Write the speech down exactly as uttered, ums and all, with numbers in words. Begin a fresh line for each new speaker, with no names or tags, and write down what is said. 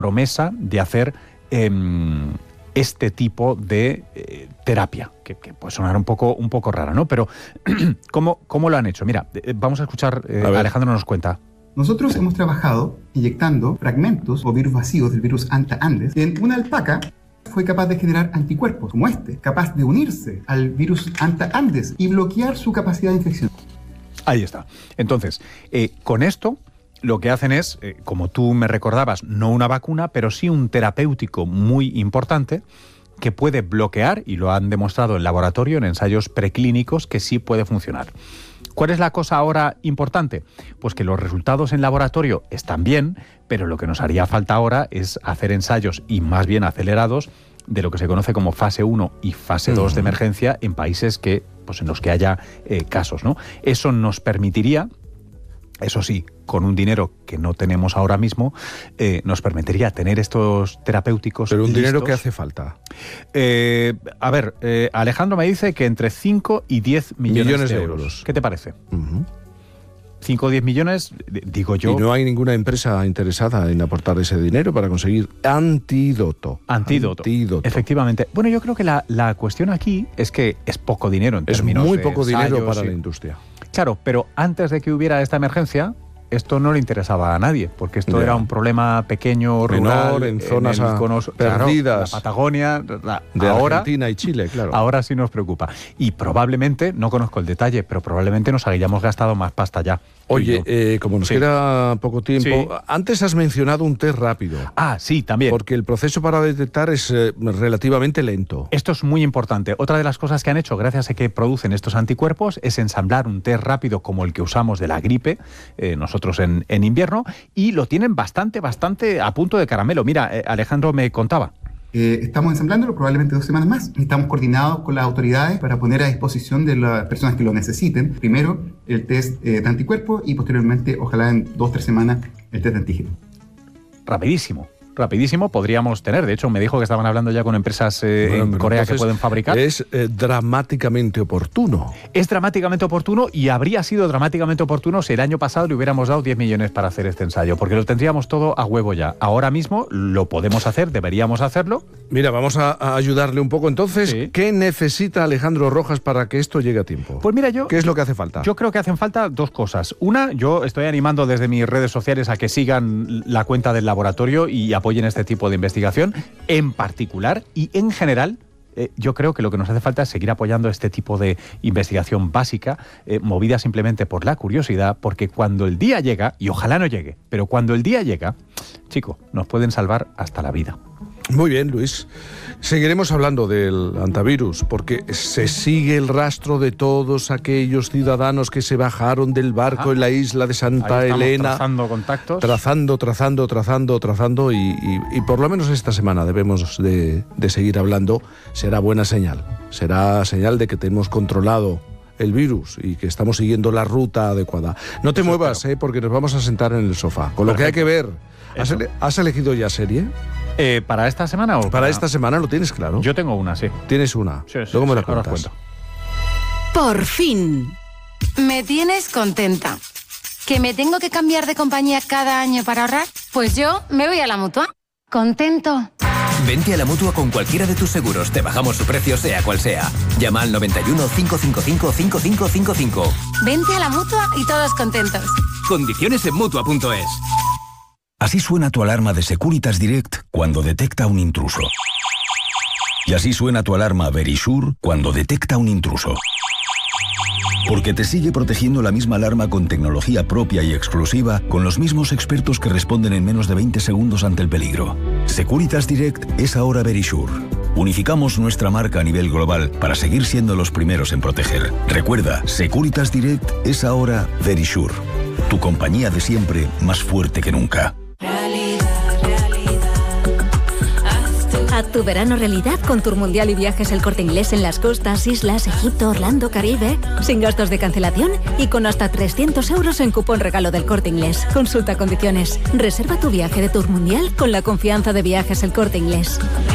promesa de hacer eh, este tipo de eh, terapia, que, que puede sonar un poco, un poco rara, ¿no? Pero, ¿cómo, cómo lo han hecho? Mira, eh, vamos a escuchar, eh, a Alejandro nos cuenta.
Nosotros hemos trabajado inyectando fragmentos o virus vacíos del virus Anta-Andes en una alpaca. Fue capaz de generar anticuerpos como este, capaz de unirse al virus Anta-Andes y bloquear su capacidad de infección.
Ahí está. Entonces, eh, con esto lo que hacen es, eh, como tú me recordabas, no una vacuna, pero sí un terapéutico muy importante que puede bloquear, y lo han demostrado en laboratorio, en ensayos preclínicos, que sí puede funcionar. ¿Cuál es la cosa ahora importante? Pues que los resultados en laboratorio están bien, pero lo que nos haría falta ahora es hacer ensayos, y más bien acelerados, de lo que se conoce como fase uno y fase dos de emergencia en países que, pues en los que haya eh, casos, ¿no? Eso nos permitiría, eso sí, con un dinero que no tenemos ahora mismo, eh, nos permitiría tener estos terapéuticos.
Pero un
listos.
dinero que hace falta.
Eh, a ver, eh, Alejandro me dice que entre cinco y diez millones,
millones
de,
de
euros.
euros.
¿Qué te parece?
Uh-huh.
cinco o diez millones, digo yo.
Y no hay ninguna empresa interesada en aportar ese dinero para conseguir antídoto.
Antídoto.
Antídoto.
Efectivamente. Bueno, yo creo que la, la cuestión aquí es que es poco dinero en
es
términos
muy
de
poco dinero
ensayos
para
y...
la industria.
Claro, pero antes de que hubiera esta emergencia, esto no le interesaba a nadie, porque esto
Ya.
era un problema pequeño,
Menor,
rural,
en zonas
el
a-
cono-
perdidas.
Claro, la Patagonia, la-
De
ahora,
Argentina y Chile, claro.
ahora sí nos preocupa. Y probablemente, no conozco el detalle, pero probablemente nos hayamos gastado más pasta ya.
Oye, eh, como nos
Sí.
queda poco tiempo,
Sí.
antes has mencionado un test rápido.
Ah, sí, también.
Porque el proceso para detectar es eh, relativamente lento.
Esto es muy importante. Otra de las cosas que han hecho, gracias a que producen estos anticuerpos, es ensamblar un test rápido como el que usamos de la gripe, eh, nosotros en, en invierno, y lo tienen bastante, bastante a punto de caramelo. Mira, eh, Alejandro me contaba.
Eh, estamos ensamblándolo probablemente dos semanas más. Estamos coordinados con las autoridades para poner a disposición de las personas que lo necesiten, primero el test eh, de anticuerpos y posteriormente, ojalá en dos o tres semanas, el test de antígeno.
Rapidísimo. Rapidísimo podríamos tener. De hecho, me dijo que estaban hablando ya con empresas eh,
Bueno,
en
pero
Corea que
entonces
pueden fabricar.
Es eh, dramáticamente oportuno.
Es dramáticamente oportuno, y habría sido dramáticamente oportuno si el año pasado le hubiéramos dado diez millones para hacer este ensayo, porque lo tendríamos todo a huevo ya. Ahora mismo lo podemos hacer, deberíamos hacerlo.
Mira, vamos a, a ayudarle un poco. Entonces,
Sí.
¿qué necesita Alejandro Rojas para que esto llegue a tiempo?
Pues mira, yo...
¿Qué es lo que hace falta?
Yo creo que hacen falta dos cosas. Una, yo estoy animando desde mis redes sociales a que sigan la cuenta del laboratorio y apoyen este tipo de investigación en particular, y en general eh, yo creo que lo que nos hace falta es seguir apoyando este tipo de investigación básica, eh, movida simplemente por la curiosidad, porque cuando el día llega, y ojalá no llegue, pero cuando el día llega, chico, nos pueden salvar hasta la vida.
Muy bien, Luis. Seguiremos hablando del antivirus, porque se sigue el rastro de todos aquellos ciudadanos que se bajaron del barco
Ah,
en la isla de Santa
Ahí estamos
Elena.
trazando contactos.
Trazando, trazando, trazando, trazando y, y, y por lo menos esta semana debemos de, de seguir hablando. Será buena señal, será señal de que tenemos controlado el virus y que estamos siguiendo la ruta adecuada. No te
Eso
muevas, eh, porque nos vamos a sentar en el sofá, con lo que hay que ver. ¿Has,
Eso.
ele- has elegido ya serie?
Eh, ¿Para esta semana o
Para esta semana lo tienes claro.
Yo tengo una, sí.
Tienes una.
Sí, sí,
Luego me
sí,
la
ahora os
cuentas.
cuento.
Por fin. Me tienes contenta. ¿Que me tengo que cambiar de compañía cada año para ahorrar? Pues yo me voy a la Mutua. ¿Contento?
Vente a la Mutua con cualquiera de tus seguros. Te bajamos su precio, sea cual sea. Llama al noventa y uno, cinco cinco cinco, cinco cinco cinco cinco.
Vente a la Mutua y todos contentos.
Condiciones en Mutua punto es.
Así suena tu alarma de Securitas Direct cuando detecta un intruso. Y así suena tu alarma Verisure cuando detecta un intruso. Porque te sigue protegiendo la misma alarma con tecnología propia y exclusiva, con los mismos expertos que responden en menos de veinte segundos ante el peligro. Securitas Direct es ahora Verisure. Unificamos nuestra marca a nivel global para seguir siendo los primeros en proteger. Recuerda, Securitas Direct es ahora Verisure. Tu compañía de siempre, más fuerte que nunca.
Haz tu verano realidad con Tour Mundial y Viajes El Corte Inglés en las costas, islas, Egipto, Orlando, Caribe. Sin gastos de cancelación y con hasta trescientos euros en cupón regalo del Corte Inglés. Consulta condiciones. Reserva tu viaje de Tour Mundial con la confianza de Viajes El Corte Inglés.